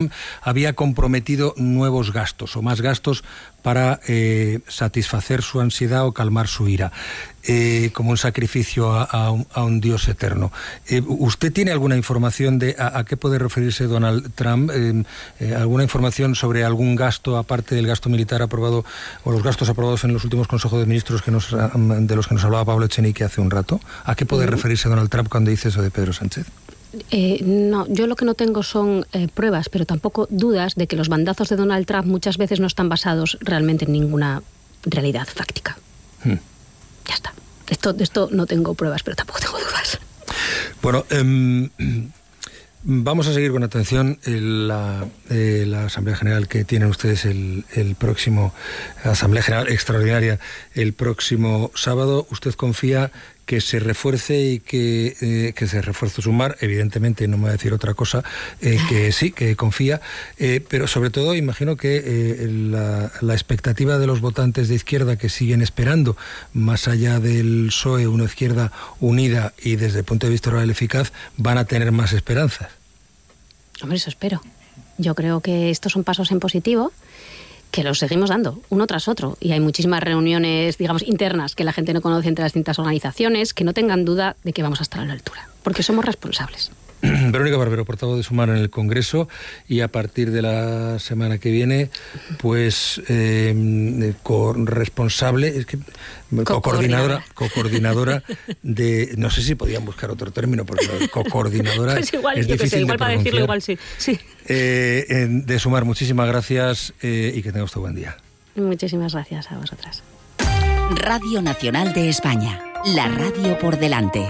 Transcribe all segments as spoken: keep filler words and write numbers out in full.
Trump había comprometido nuevos gastos o más gastos para eh, satisfacer su ansiedad o calmar su ira, eh, como un sacrificio a, a, un, a un Dios eterno. Eh, ¿Usted tiene alguna información de a, a qué puede referirse Donald Trump? Eh, eh, ¿Alguna información sobre algún gasto, aparte del gasto militar aprobado, o los gastos aprobados en los últimos consejos de ministros que nos, de los que nos hablaba Pablo Echenique hace un rato? ¿A qué puede referirse Donald Trump cuando dice eso de Pedro Sánchez? Eh, no, yo lo que no tengo son eh, pruebas, pero tampoco dudas de que los bandazos de Donald Trump muchas veces no están basados realmente en ninguna realidad fáctica. Hmm. Ya está. De esto, de esto no tengo pruebas, pero tampoco tengo dudas. Bueno, eh, vamos a seguir con atención la, eh, la Asamblea General que tienen ustedes el, el próximo, Asamblea General Extraordinaria el próximo sábado. ¿Usted confía que se refuerce y que, eh, que se refuerce Sumar? Evidentemente no me va a decir otra cosa, eh, que sí, que confía, eh, pero sobre todo imagino que eh, la, la expectativa de los votantes de izquierda que siguen esperando, más allá del P S O E, una izquierda unida y desde el punto de vista oral eficaz, van a tener más esperanzas. Hombre, eso espero. Yo creo que estos son pasos en positivo, que los seguimos dando, uno tras otro. Y hay muchísimas reuniones, digamos, internas que la gente no conoce entre las distintas organizaciones, que no tengan duda de que vamos a estar a la altura, porque somos responsables. Verónica Barbero, portavoz de Sumar en el Congreso, y a partir de la semana que viene, pues eh, corresponsable, es que co-coordinadora, co-coordinadora de, no sé si podían buscar otro término, porque co-coordinadora pues igual, es yo difícil que sé, igual de para decirlo igual sí. sí. Eh, de Sumar, muchísimas gracias eh, y que tenga usted buen día. Muchísimas gracias a vosotras. Radio Nacional de España, la radio por delante.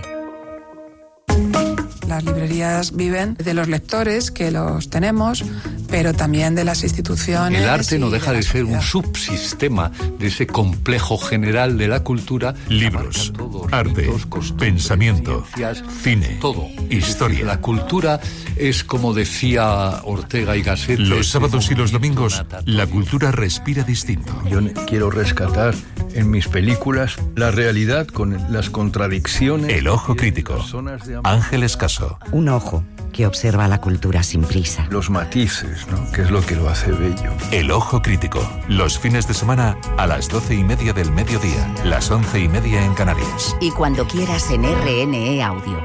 Las librerías viven de los lectores, que los tenemos, pero también de las instituciones. El arte no deja de, de ser sociedad. un subsistema de ese complejo general de la cultura. Libros, todos, arte, ritos, costumbres, pensamiento, cine, todo. historia. La cultura es, como decía Ortega y Gasset, Los sábados y los domingos, la cultura respira distinto. Yo quiero rescatar en mis películas la realidad con las contradicciones. El ojo crítico. Ángel Escaso. Un ojo que observa la cultura sin prisa. Los matices, ¿no? Que es lo que lo hace bello. El ojo crítico. Los fines de semana a las doce y media del mediodía, las once y media en Canarias. Y cuando quieras en R N E Audio.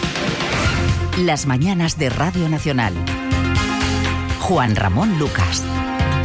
Las mañanas de Radio Nacional. Juan Ramón Lucas.